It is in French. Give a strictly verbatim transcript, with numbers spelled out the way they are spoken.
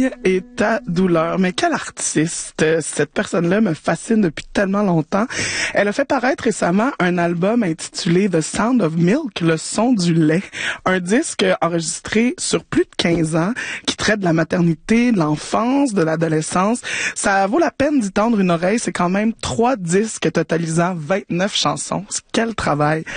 deuil et ta douleur. Mais quelle artiste! Cette personne-là me fascine depuis tellement longtemps. Elle a fait paraître récemment un album intitulé The Sound of Milk, le son du lait. Un disque enregistré sur plus de quinze ans qui traite de la maternité, de l'enfance, de l'adolescence. Ça vaut la peine d'y tendre une oreille. C'est quand même trois disques totalisant vingt-neuf chansons. Quel travail!